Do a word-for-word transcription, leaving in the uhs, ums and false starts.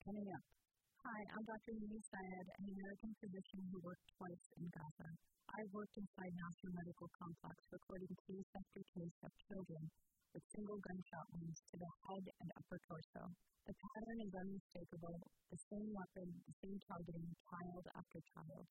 Coming up. Hi, I'm Doctor Nini Syed, an American physician who worked twice in Gaza. I've worked inside Nasser Medical Complex recording case after case of children with single gunshot wounds to the head and upper torso. The pattern is unmistakable, the same weapon, the same targeting, child after child.